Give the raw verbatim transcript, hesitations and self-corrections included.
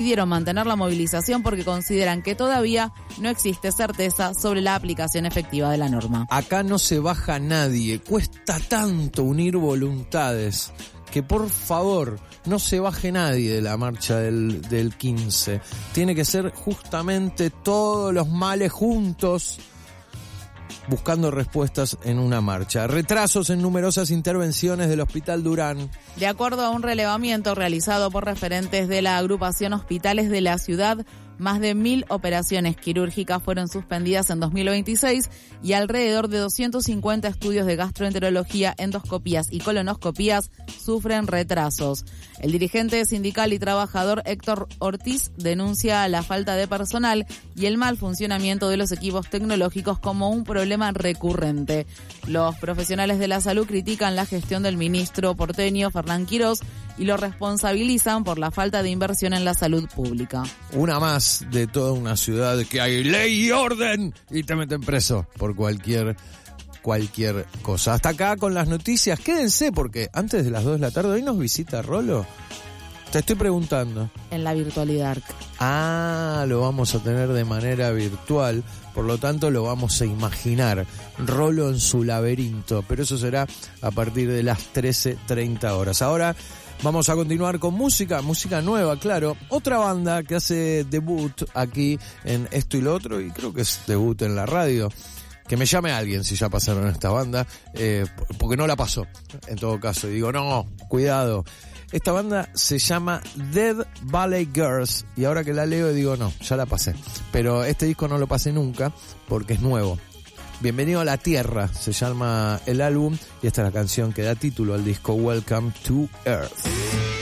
decidieron mantener la movilización porque consideran que todavía no existe certeza sobre la aplicación efectiva de la norma. Acá no se baja nadie, cuesta tanto unir voluntades que por favor no se baje nadie de la marcha del, del quince. Tiene que ser justamente todos los males juntos buscando respuestas en una marcha. Retrasos en numerosas intervenciones del Hospital Durán. De acuerdo a un relevamiento realizado por referentes de la agrupación Hospitales de la Ciudad, más de mil operaciones quirúrgicas fueron suspendidas en dos mil veintiséis y alrededor de doscientos cincuenta estudios de gastroenterología, endoscopías y colonoscopías sufren retrasos. El dirigente sindical y trabajador Héctor Ortiz denuncia la falta de personal y el mal funcionamiento de los equipos tecnológicos como un problema recurrente. Los profesionales de la salud critican la gestión del ministro porteño Fernán Quirós y lo responsabilizan por la falta de inversión en la salud pública. Una más de toda una ciudad que hay ley y orden y te meten preso por cualquier cualquier cosa. Hasta acá con las noticias. Quédense porque antes de las dos de la tarde hoy nos visita Rolo. Te estoy preguntando. En la virtualidad. Ah, lo vamos a tener de manera virtual, por lo tanto lo vamos a imaginar. Rolo en su laberinto, pero eso será a partir de las trece treinta horas. Ahora vamos a continuar con música, música nueva, claro. Otra banda que hace debut aquí en Esto y lo Otro, y creo que es debut en la radio. Que me llame alguien si ya pasaron esta banda, eh, porque no la pasó, en todo caso. Y digo, no, cuidado. Esta banda se llama Dead Valley Girls, y ahora que la leo digo, no, ya la pasé. Pero este disco no lo pasé nunca, porque es nuevo. Bienvenido a la Tierra, se llama el álbum, y esta es la canción que da título al disco Welcome to Earth.